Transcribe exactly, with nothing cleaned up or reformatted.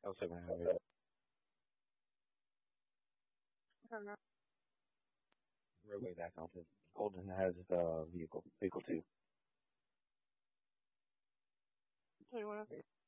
L seven hundred. I don't know. Roadway that counted. Golden has uh vehicle vehicle two. twenty-one.